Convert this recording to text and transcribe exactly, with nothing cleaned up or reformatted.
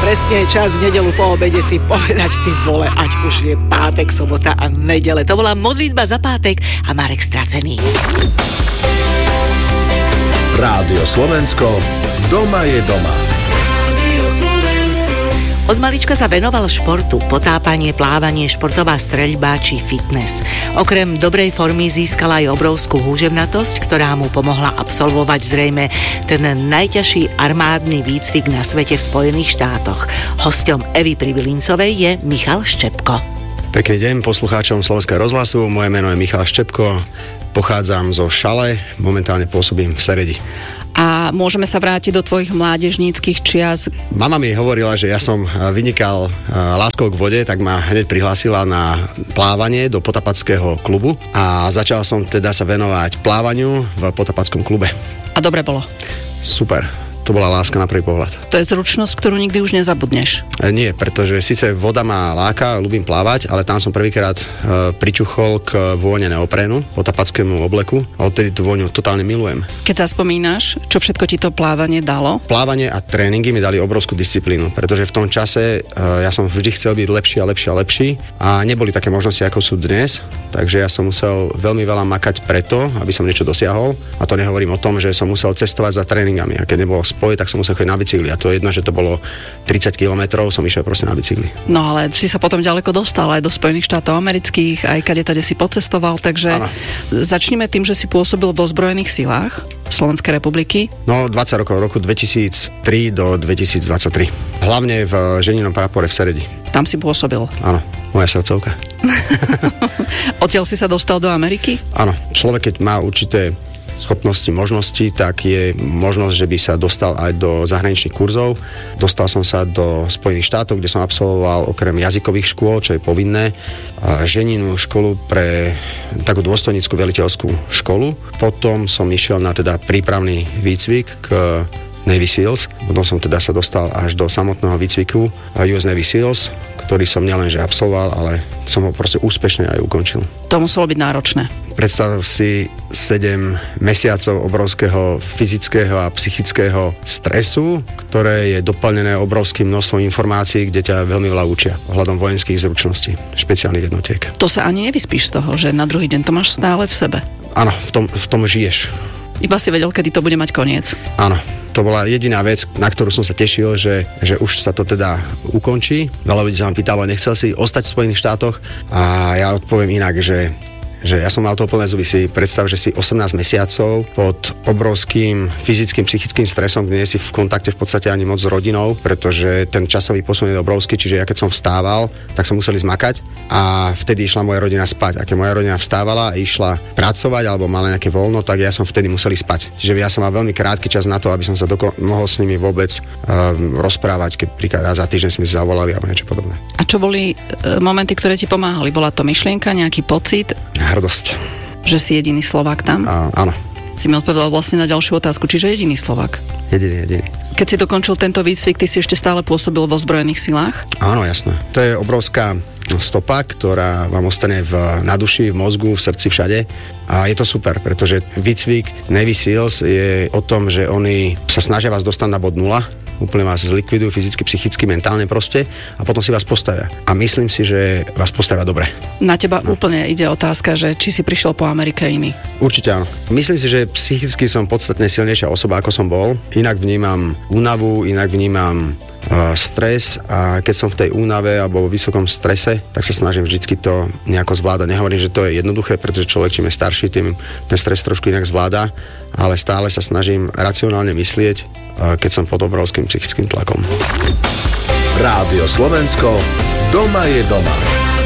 Presne čas v nedeľu po obede si povedať, ty vole, ať už je pátek, sobota a nedele. To bola modlitba za pátek a Marek Stracený. Rádio Slovensko, doma je doma. Od malička sa venoval športu, potápanie, plávanie, športová streľba či fitness. Okrem dobrej formy získal aj obrovskú húževnatosť, ktorá mu pomohla absolvovať zrejme ten najťažší armádny výcvik na svete v Spojených štátoch. Hosťom Evy Pribylincovej je Michal Štepko. Pekný deň poslucháčom Slovenského rozhlasu, moje meno je Michal Štepko, pochádzam zo Šale, momentálne pôsobím v Seredi. A môžeme sa vrátiť do tvojich mládežníckych čias. Mama mi hovorila, že ja som vynikal láskou k vode, tak ma hneď prihlásila na plávanie do potapackého klubu a začal som teda sa venovať plávaniu v potapackom klube. A dobre bolo? Super. To bola láska na prvý pohľad. To je zručnosť, ktorú nikdy už nezabudneš. E, nie, pretože síce voda ma láka, ľúbim plávať, ale tam som prvýkrát e, pričuchol k vône neoprénu, potapackému obleku a odtedy tú vôňu totálne milujem. Keď sa spomínaš, čo všetko ti to plávanie dalo? Plávanie a tréningy mi dali obrovskú disciplínu, pretože v tom čase e, ja som vždy chcel byť lepší a lepší a lepší a neboli také možnosti, ako sú dnes, takže ja som musel veľmi veľa makať preto, aby som niečo dosiahol, a to nehovorím o tom, že som musel cestovať za tréningami, a keď nebolo spoj, tak som musel chodiť na bicykli. A to je jedno, že to bolo tridsať kilometrov, som išiel proste na bicykli. No ale si sa potom ďaleko dostal aj do Spojených štátov amerických, aj kade tade si pocestoval, takže ano. Začneme tým, že si pôsobil vo ozbrojených silách Slovenskej republiky. No dvadsať rokov, roku dvetisíctri do dvetisícdvadsaťtri. Hlavne v ženinom prápore v Seredi. Tam si pôsobil? Áno, moja srdcovka. Odtiaľ si sa dostal do Ameriky? Áno, človek keď má určité schopnosti, možnosti, tak je možnosť, že by sa dostal aj do zahraničných kurzov. Dostal som sa do Spojených štátov, kde som absolvoval okrem jazykových škôl, čo je povinné, ženinu školu pre takú dôstojnícku veliteľskú školu. Potom som išiel na teda prípravný výcvik k Navy Seals. Potom som teda sa dostal až do samotného výcviku U S Navy Seals, ktorý som nielenže absolvoval, ale som ho proste úspešne aj ukončil. To muselo byť náročné. Predstav si sedem mesiacov obrovského fyzického a psychického stresu, ktoré je doplnené obrovským množstvom informácií, kde ťa veľmi veľa učia ohľadom vojenských zručností, špeciálnych jednotiek. To sa ani nevyspíš z toho, že na druhý deň to máš stále v sebe. Áno, v tom, v tom žiješ. Iba si vedel, kedy to bude mať koniec. Áno. To bola jediná vec, na ktorú som sa tešil, že, že už sa to teda ukončí. Veľa ľudí sa ma pýtalo, nechcel si ostať v Spojených štátoch? A ja odpoviem inak, že že ja som mal toho plné zuby. Si predstav, že si osemnásť mesiacov pod obrovským fyzickým, psychickým stresom, kde nie si v kontakte v podstate ani moc s rodinou, pretože ten časový posun je obrovský, čiže ja keď som vstával, tak som musel ísť makať a vtedy išla moja rodina spať. A keď moja rodina vstávala a išla pracovať alebo mala nejaké voľno, tak ja som vtedy musel ísť spať. Čiže ja som mal veľmi krátky čas na to, aby som sa doko- mohol s nimi vôbec uh, rozprávať, keď príklad raz za týždeň sme si zavolali alebo niečo podobné. A čo boli uh, momenty, ktoré ti pomáhali? Bola to myšlienka, nejaký pocit? Hrdosť. Že si jediný Slovák tam? A, áno. Si mi odpovedal vlastne na ďalšiu otázku. Čiže jediný Slovák? Jediný, jediný. Keď si dokončil tento výcvik, ty si ešte stále pôsobil vo ozbrojených silách? Áno, jasné. To je obrovská stopa, ktorá vám ostane v, na duši, v mozgu, v srdci, všade. A je to super, pretože výcvik Navy Seals je o tom, že oni sa snažia vás dostať na bod nula, úplne vás zlikvidujú fyzicky, psychicky, mentálne proste a potom si vás postavia. A myslím si, že vás postavia dobre. Na teba no. Úplne ide otázka, že či si prišiel po Amerike iný. Určite áno. Myslím si, že psychicky som podstatne silnejšia osoba, ako som bol. Inak vnímam únavu, inak vnímam uh, stres a keď som v tej únave alebo vo vysokom strese, tak sa snažím vždycky to nejako zvládať. Nehovorím, že to je jednoduché, pretože človek, čím je starší, tým ten stres trošku inak zvláda, ale stále sa snažím racionálne myslieť, keď som pod obrovským psychickým tlakom. Rádio Slovensko, doma je doma.